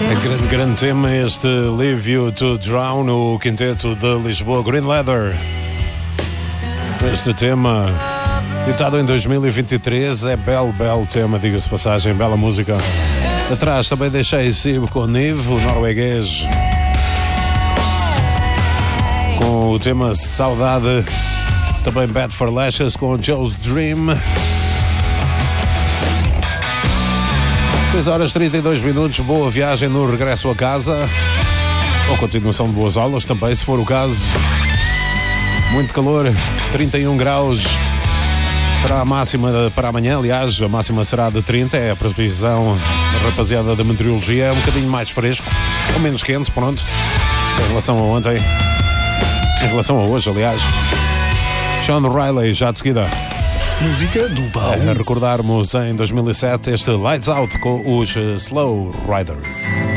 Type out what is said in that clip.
Grande tema este Leave You to Drown, o quinteto de Lisboa, Green Leather. Este tema, ditado em 2023, é belo tema, diga-se passagem, bela música. Atrás também deixei Sib com Nive, o norueguês, com o tema Saudade. Também Bad for Lashes com Joe's Dream. 6h32, boa viagem no regresso a casa, ou continuação de boas aulas também, se for o caso. Muito calor, 31 graus, será a máxima para amanhã, aliás, a máxima será de 30, é a previsão da rapaziada da meteorologia, é um bocadinho mais fresco, ou menos quente, pronto, em relação a ontem, em relação a hoje, aliás. Sean Riley, já de seguida. Música do baú. A recordarmos em 2007 este Lights Out com os Slow Riders.